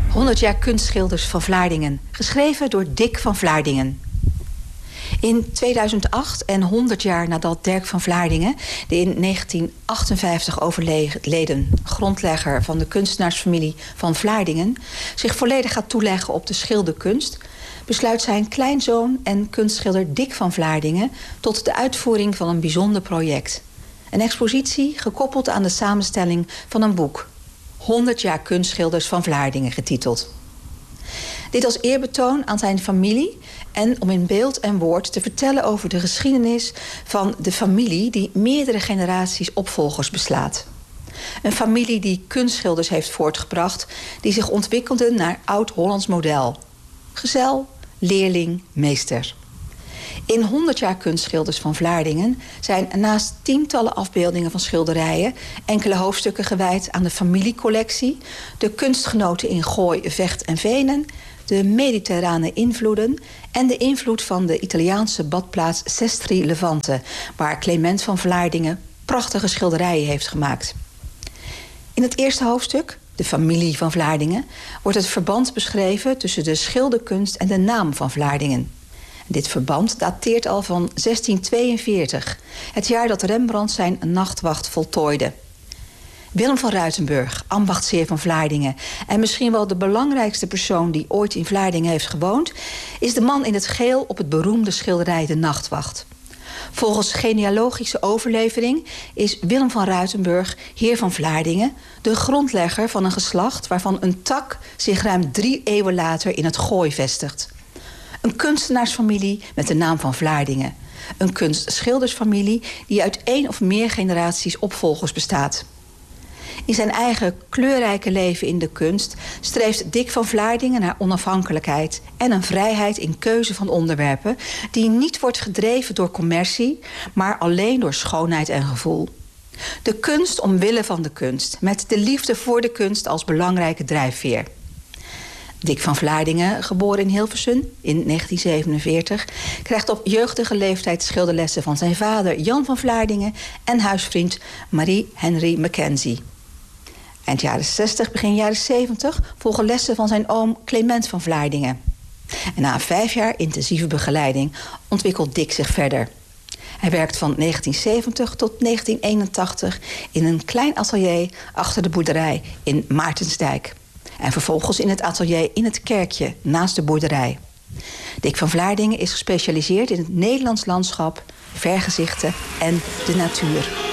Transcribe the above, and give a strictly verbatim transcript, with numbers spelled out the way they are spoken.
honderd jaar kunstschilders van Vlaardingen, geschreven door Dick van Vlaardingen. In tweeduizend acht en honderd jaar nadat Dirk van Vlaardingen, de in negentien achtenvijftig overleden grondlegger van de kunstenaarsfamilie van Vlaardingen, zich volledig gaat toeleggen op de schilderkunst, besluit zijn kleinzoon en kunstschilder Dick van Vlaardingen tot de uitvoering van een bijzonder project. Een expositie gekoppeld aan de samenstelling van een boek, honderd jaar kunstschilders van Vlaardingen getiteld. Dit als eerbetoon aan zijn familie en om in beeld en woord te vertellen over de geschiedenis van de familie die meerdere generaties opvolgers beslaat. Een familie die kunstschilders heeft voortgebracht die zich ontwikkelden naar oud-Hollands model. Gezel, leerling, meester. In honderd jaar kunstschilders van Vlaardingen zijn naast tientallen afbeeldingen van schilderijen enkele hoofdstukken gewijd aan de familiecollectie, de kunstgenoten in Gooi, Vecht en Venen, de mediterrane invloeden en de invloed van de Italiaanse badplaats Sestri Levante, waar Clement van Vlaardingen prachtige schilderijen heeft gemaakt. In het eerste hoofdstuk, de familie van Vlaardingen, wordt het verband beschreven tussen de schilderkunst en de naam van Vlaardingen. Dit verband dateert al van zestien tweeënveertig, het jaar dat Rembrandt zijn Nachtwacht voltooide. Willem van Ruitenburg, ambachtsheer van Vlaardingen en misschien wel de belangrijkste persoon die ooit in Vlaardingen heeft gewoond, is de man in het geel op het beroemde schilderij De Nachtwacht. Volgens genealogische overlevering is Willem van Ruitenburg, heer van Vlaardingen, de grondlegger van een geslacht waarvan een tak zich ruim drie eeuwen later in het Gooi vestigt. Een kunstenaarsfamilie met de naam van Vlaardingen. Een kunstschildersfamilie die uit één of meer generaties opvolgers bestaat. In zijn eigen kleurrijke leven in de kunst streeft Dick van Vlaardingen naar onafhankelijkheid en een vrijheid in keuze van onderwerpen die niet wordt gedreven door commercie, maar alleen door schoonheid en gevoel. De kunst omwille van de kunst, met de liefde voor de kunst als belangrijke drijfveer. Dick van Vlaardingen, geboren in Hilversum in negentien zevenenveertig... krijgt op jeugdige leeftijd schilderlessen van zijn vader Jan van Vlaardingen en huisvriend Marie Henry Mackenzie. Eind jaren zestig, begin jaren zeventig volgen lessen van zijn oom Clement van Vlaardingen. En na vijf jaar intensieve begeleiding ontwikkelt Dick zich verder. Hij werkt van negentien zeventig tot negentien eenentachtig in een klein atelier achter de boerderij in Maartensdijk. En vervolgens in het atelier in het kerkje naast de boerderij. Dick van Vlaardingen is gespecialiseerd in het Nederlands landschap, vergezichten en de natuur.